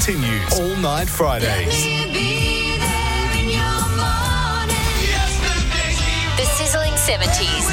Continues all night Fridays. The sizzling 70s.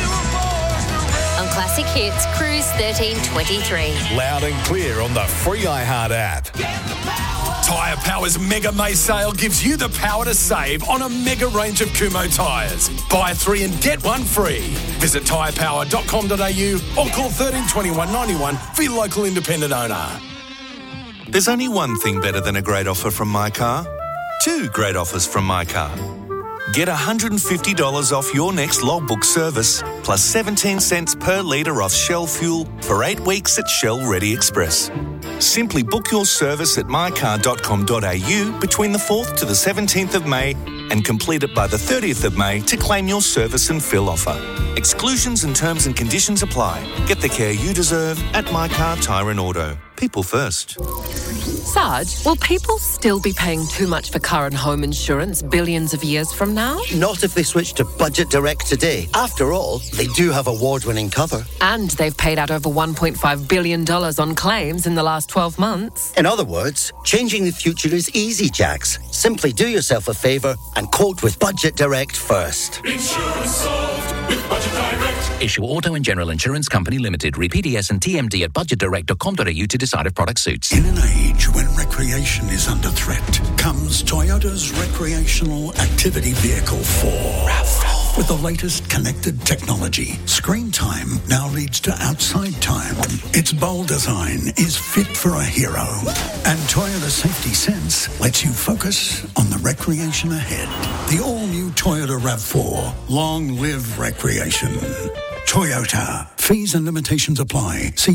On Classic Hits, Cruise 1323. Loud and clear on the free iHeart app. Tyre Power's Mega May sale gives you the power to save on a mega range of Kumho tyres. Buy 3 and get 1 free. Visit tyrepower.com.au or call 13 21 91 for your local independent owner. There's only one thing better than a great offer from My Car. 2 great offers from My Car. Get $150 off your next logbook service, plus 17 cents per litre off Shell fuel for 8 weeks at Shell Ready Express. Simply book your service at mycar.com.au between the 4th to the 17th of May and complete it by the 30th of May to claim your service and fill offer. Exclusions and terms and conditions apply. Get the care you deserve at My Car Tyre and Auto. People first. Sarge, will people still be paying too much for car and home insurance billions of years from now? Not if they switch to Budget Direct today. After all, they do have award-winning cover. And they've paid out over $1.5 billion on claims in the last 12 months. In other words, changing the future is easy, Jax. Simply do yourself a favour and quote with Budget Direct first. Insurance solved with Budget Direct. Issue Auto and General Insurance Company Limited. Read PDS and TMD at budgetdirect.com.au to decide if product suits. In an age when recreation is under threat, comes Toyota's Recreational Activity Vehicle 4. RAV4. With the latest connected technology, screen time now leads to outside time. Its bold design is fit for a hero. And Toyota Safety Sense lets you focus on the recreation ahead. The all-new Toyota RAV4. Long live recreation. Toyota. Fees and limitations apply. See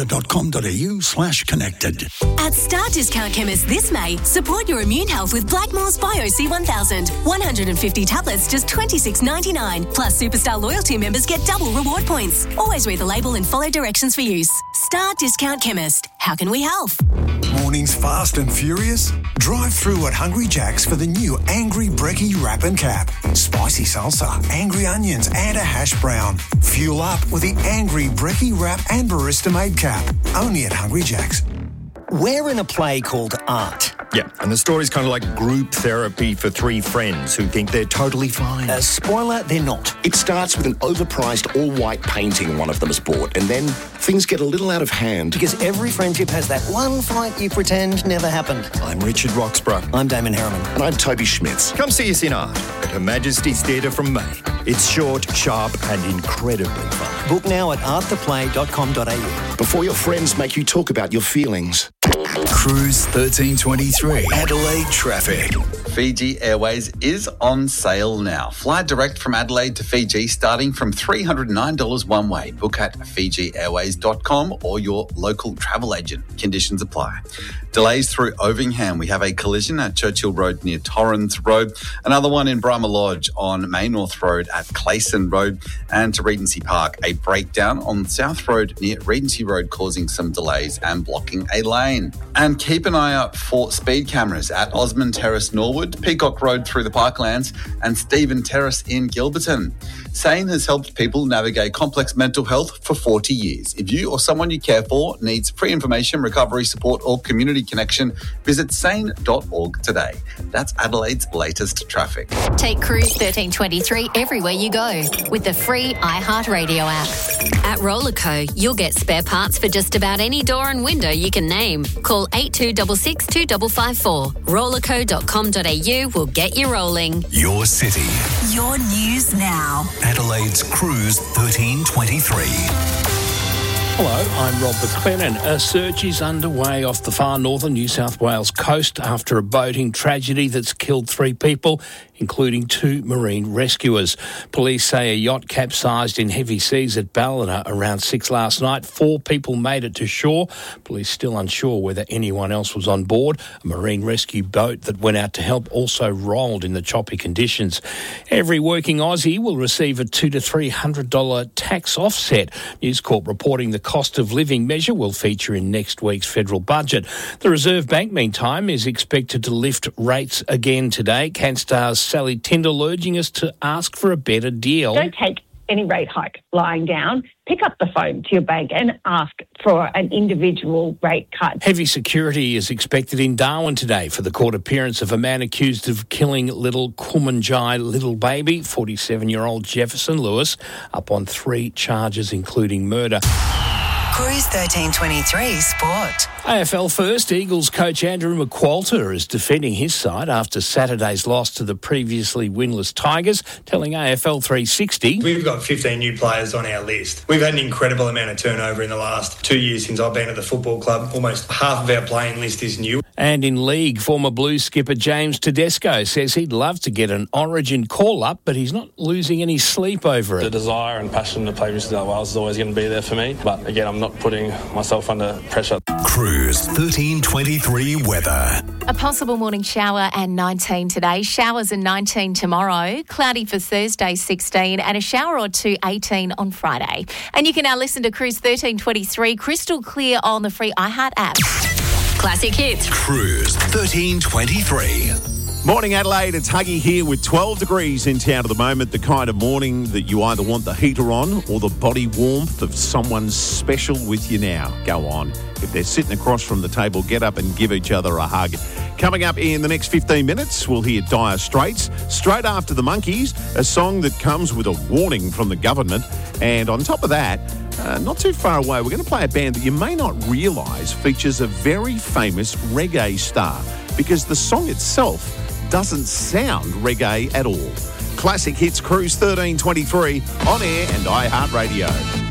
toyota.com.au/connected. At Star Discount Chemist this May, support your immune health with Blackmore's Bio C1000. 150 tablets, just $26.99. Plus, Superstar loyalty members get double reward points. Always read the label and follow directions for use. Star Discount Chemist. How can we help? Mornings fast and furious? Drive through at Hungry Jack's for the new Angry Brekkie Wrap and Cap. Spicy salsa, angry onions and a hash brown. Fuel up with the Angry Brekkie Wrap and Barista Made Cap. Only at Hungry Jack's. We're in a play called Art. Yeah, and the story's kind of like group therapy for 3 friends who think they're totally fine. Spoiler, they're not. It starts with an overpriced all-white painting one of them has bought, and then things get a little out of hand. Because every friendship has that one fight you pretend never happened. I'm Richard Roxburgh. I'm Damon Harriman. And I'm Toby Schmitz. Come see us in Art at Her Majesty's Theatre from May. It's short, sharp and incredibly fun. Book now at arttheplay.com.au. Before your friends make you talk about your feelings. Cruise 1323. Adelaide traffic. Fiji Airways is on sale now. Fly direct from Adelaide to Fiji starting from $309 one way. Book at fijiairways.com or your local travel agent. Conditions apply. Delays through Ovingham. We have a collision at Churchill Road near Torrens Road. Another one in Brahma Lodge on Maynorth Road at Clayson Road. And to Regency Park, a breakdown on South Road near Regency Road causing some delays and blocking a lane. And keep an eye out for speed cameras at Osmond Terrace Norwood, Peacock Road through the Parklands and Stephen Terrace in Gilberton. SANE has helped people navigate complex mental health for 40 years. If you or someone you care for needs free information, recovery support or community connection, visit sane.org today. That's Adelaide's latest traffic. Take Cruise 1323 everywhere you go with the free iHeartRadio app. At Rollerco, you'll get spare parts for just about any door and window you can name. Call 8266 2554. Rollerco.com.au will get you rolling. Your city. Your news now. Adelaide's Cruise 1323. Hello, I'm Rob McLennan. A search is underway off the far northern New South Wales coast after a boating tragedy that's killed 3 people, including 2 marine rescuers. Police say a yacht capsized in heavy seas at Ballina around 6 last night. 4 people made it to shore. Police still unsure whether anyone else was on board. A marine rescue boat that went out to help also rolled in the choppy conditions. Every working Aussie will receive a $200 to $300 tax offset. News Corp reporting the cost of living measure will feature in next week's federal budget. The Reserve Bank, meantime, is expected to lift rates again today. CanStar's Sally Tyndall urging us to ask for a better deal. Don't take any rate hike lying down, pick up the phone to your bank and ask for an individual rate cut. Heavy security is expected in Darwin today for the court appearance of a man accused of killing little Kumanjai little baby, 47-year-old Jefferson Lewis, up on 3 charges including murder. Cruise 1323 Sport. AFL first, Eagles coach Andrew McQualter is defending his side after Saturday's loss to the previously winless Tigers, telling AFL 360... We've got 15 new players on our list. We've had an incredible amount of turnover in the last 2 years since I've been at the football club. Almost half of our playing list is new. And in league, former Blues skipper James Tedesco says he'd love to get an Origin call-up, but he's not losing any sleep over it. The desire and passion to play New South Wales is always going to be there for me, but again, I'm not putting myself under pressure. Cruise 1323 weather. A possible morning shower and 19 today. Showers and 19 tomorrow. Cloudy for Thursday, 16, and a shower or two, 18 on Friday. And you can now listen to Cruise 1323 crystal clear on the free iHeart app. Classic hits. Cruise 1323. Morning Adelaide, it's Huggy here with 12 degrees in town at the moment, the kind of morning that you either want the heater on or the body warmth of someone special with you now. Go on. If they're sitting across from the table, get up and give each other a hug. Coming up in the next 15 minutes, we'll hear Dire Straits. Straight after the Monkeys, a song that comes with a warning from the government. And on top of that, not too far away, we're going to play a band that you may not realise features a very famous reggae star, because the song itself doesn't sound reggae at all. Classic Hits Cruise 1323 on air and iHeartRadio.